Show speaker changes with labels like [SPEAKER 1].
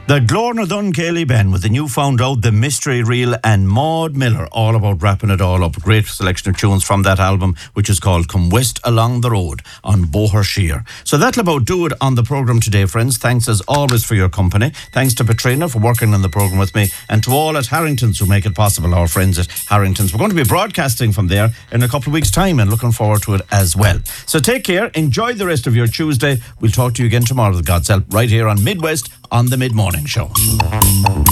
[SPEAKER 1] The Glórna Dun Cayley Ben with the new found out The Mystery Reel and Maud Miller, all about wrapping it all up. A great selection of tunes from that album, which is called Come West Along the Road on Boher Shear. So that'll about do it on the programme today, friends. Thanks as always for your company. Thanks to Petrina for working on the programme with me, and to all at Harrington's who make it possible, our friends at Harrington's. We're going to be broadcasting from there in a couple of weeks' time and looking forward to it as well. So take care, enjoy the rest of your Tuesday. We'll talk to you again tomorrow with God's help right here on Midwest on the Mid-Morning Show.